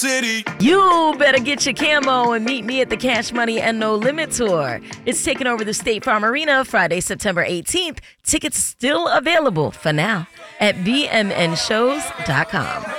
City. You better get your camo and meet me at the Cash Money and No Limit Tour. It's taking over the State Farm Arena Friday, September 18th. Tickets still available for now at bmnshows.com.